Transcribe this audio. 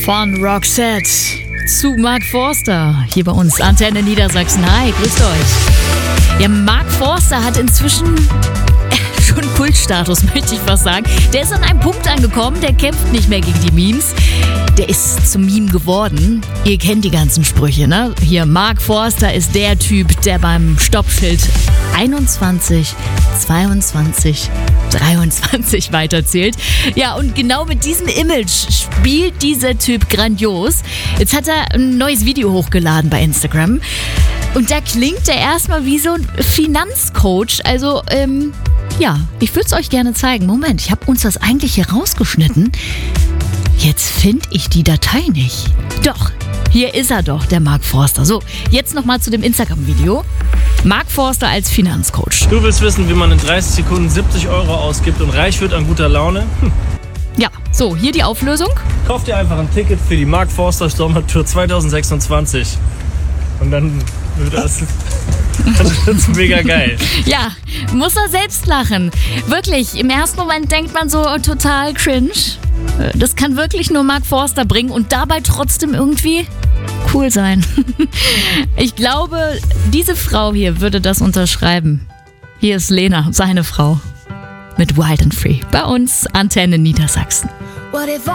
Von Roxette zu Mark Forster. Hier bei uns, Antenne Niedersachsen. Hi, grüßt euch. Ja, Mark Forster hat inzwischen schon Kultstatus, möchte ich fast sagen. Der ist an einem Punkt angekommen, der kämpft nicht mehr gegen die Memes. Der ist zum Meme geworden. Ihr kennt die ganzen Sprüche, ne? Hier, Mark Forster ist der Typ, der beim Stoppschild 21, 22, 23 weiterzählt. Ja, und genau mit diesem Image spielt dieser Typ grandios. Jetzt hat er ein neues Video hochgeladen bei Instagram. Und da klingt er erstmal wie so ein Finanzcoach. Also, ja, ich würde es euch gerne zeigen. Moment, ich habe uns das eigentlich hier rausgeschnitten. Jetzt finde ich die Datei nicht. Doch, hier ist er doch, der Mark Forster. So, jetzt nochmal zu dem Instagram-Video. Mark Forster als Finanzcoach. Du willst wissen, wie man in 30 Sekunden 70 Euro ausgibt und reich wird an guter Laune? Ja, so, hier die Auflösung. Kauf dir einfach ein Ticket für die Mark Forster Sommertour 2026. Und dann wird das mega geil. Ja, muss er selbst lachen. Wirklich, im ersten Moment denkt man so total cringe. Das kann wirklich nur Mark Forster bringen und dabei trotzdem irgendwie cool sein. Ich glaube, diese Frau hier würde das unterschreiben. Hier ist Lena, seine Frau, mit Wild and Free. Bei uns, Antenne Niedersachsen.